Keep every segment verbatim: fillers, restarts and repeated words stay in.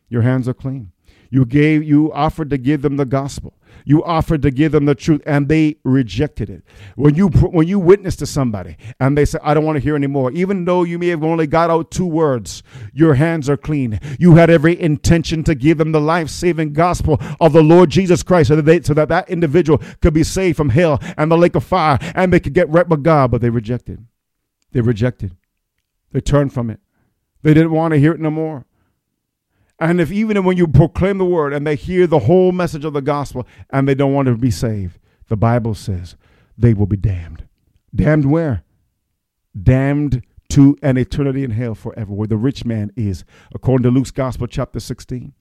Your hands are clean. You gave, you offered to give them the gospel. You offered to give them the truth, and they rejected it. When you when you witness to somebody and they say, I don't want to hear anymore, even though you may have only got out two words, your hands are clean. You had every intention to give them the life-saving gospel of the Lord Jesus Christ so that, they, so that that individual could be saved from hell and the lake of fire, and they could get right with God, but they rejected. They rejected. They turned from it. They didn't want to hear it no more. And if even when you proclaim the word and they hear the whole message of the gospel and they don't want to be saved, the Bible says they will be damned. Damned where? Damned to an eternity in hell forever, where the rich man is, according to Luke's gospel, chapter sixteen.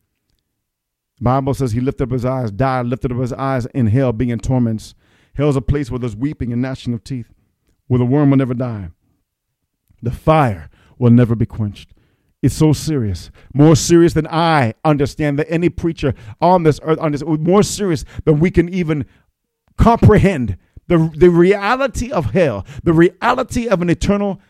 The Bible says he lifted up his eyes, died, lifted up his eyes in hell, being in torments. Hell is a place where there's weeping and gnashing of teeth, where the worm will never die. The fire will never be quenched. It's so serious, more serious than I understand that any preacher on this earth, on this, more serious than we can even comprehend. The, the reality of hell, the reality of an eternal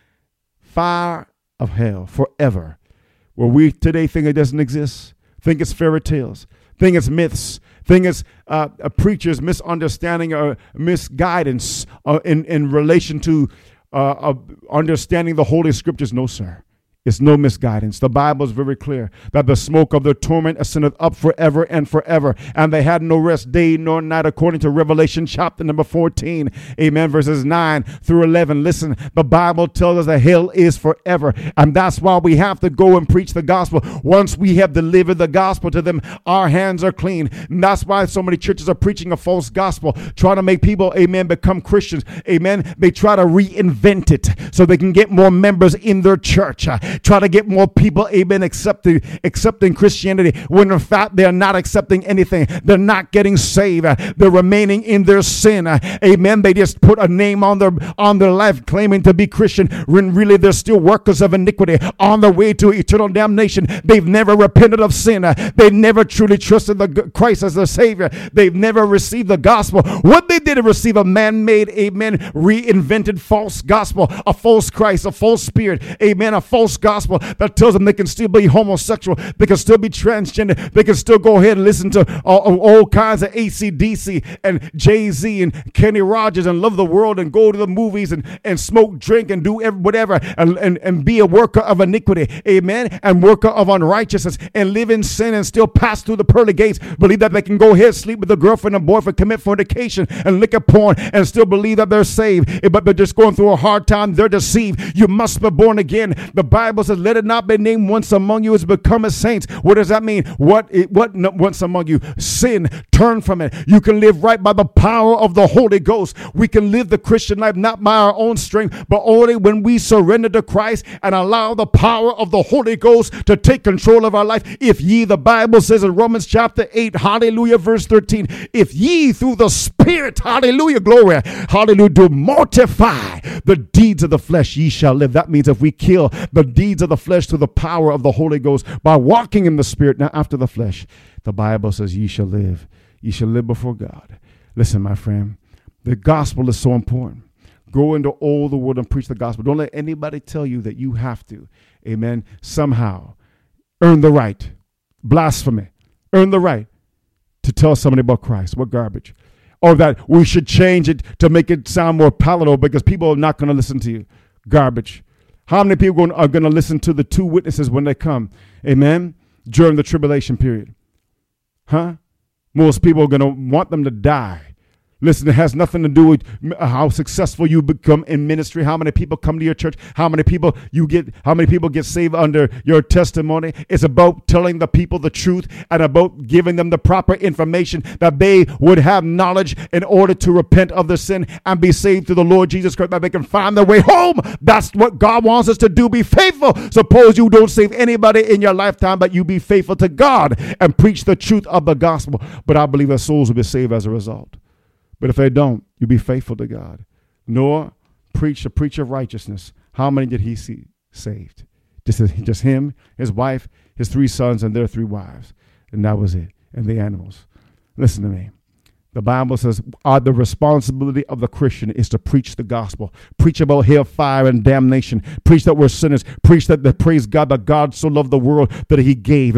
fire of hell forever, where we today think it doesn't exist, think it's fairy tales, think it's myths, think it's uh, a preacher's misunderstanding or misguidance uh, in, in relation to uh, uh, understanding the Holy Scriptures. No, sir. It's no misguidance. The Bible is very clear that the smoke of their torment ascended up forever and forever, and they had no rest day nor night, according to Revelation chapter number fourteen, amen, verses nine through eleven. Listen, the Bible tells us that hell is forever, and that's why we have to go and preach the gospel. Once we have delivered the gospel to them, our hands are clean. And that's why so many churches are preaching a false gospel, trying to make people, amen, become Christians, amen. They try to reinvent it so they can get more members in their church. Try to get more people, amen, accepting, accepting Christianity, when in fact they're not accepting anything. They're not getting saved. They're remaining in their sin. Amen. They just put a name on their on their life claiming to be Christian, when really they're still workers of iniquity on their way to eternal damnation. They've never repented of sin. They've never truly trusted the Christ as their Savior. They've never received the gospel. What they did is receive a man-made, amen, reinvented false gospel, a false Christ, a false spirit, amen, a false gospel that tells them they can still be homosexual, they can still be transgender, they can still go ahead and listen to all, all kinds of A C D C and Jay-Z and Kenny Rogers and love the world and go to the movies and, and smoke, drink, and do every, whatever and, and, and be a worker of iniquity, amen, and worker of unrighteousness, and live in sin and still pass through the pearly gates, believe that they can go ahead, sleep with a girlfriend and boyfriend, commit fornication and liquor porn, and still believe that they're saved, but they're just going through a hard time. They're deceived. You must be born again. The Bible says, let it not be named once among you as become as saints. What does that mean? What it, what no, once among you? Sin. Turn from it. You can live right by the power of the Holy Ghost. We can live the Christian life not by our own strength, but only when we surrender to Christ and allow the power of the Holy Ghost to take control of our life. If ye, the Bible says in Romans chapter eight, hallelujah, verse thirteen, if ye through the Spirit, hallelujah, glory, hallelujah, do mortify the deeds of the flesh, ye shall live. That means if we kill the deeds of the flesh through the power of the Holy Ghost by walking in the Spirit, not after the flesh, the Bible says ye shall live. Ye shall live before God. Listen, my friend, the gospel is so important. Go into all the world and preach the gospel. Don't let anybody tell you that you have to, amen, somehow earn the right, blasphemy, earn the right to tell somebody about Christ. What garbage. Or that we should change it to make it sound more palatable because people are not going to listen to you. Garbage. How many people are going to listen to the two witnesses when they come? Amen. During the tribulation period. Huh? Most people are going to want them to die. Listen, it has nothing to do with how successful you become in ministry, how many people come to your church, how many people you get, how many people get saved under your testimony. It's about telling the people the truth and about giving them the proper information that they would have knowledge in order to repent of their sin and be saved through the Lord Jesus Christ, that they can find their way home. That's what God wants us to do. Be faithful. Suppose you don't save anybody in your lifetime, but you be faithful to God and preach the truth of the gospel. But I believe that souls will be saved as a result. But if they don't, you be faithful to God. Noah preached a preacher of righteousness. How many did he see saved? Just, just him, his wife, his three sons, and their three wives. And that was it. And the animals. Listen to me. The Bible says uh, the responsibility of the Christian is to preach the gospel. Preach about hellfire and damnation. Preach that we're sinners. Preach that, that praise God, that God so loved the world that he gave.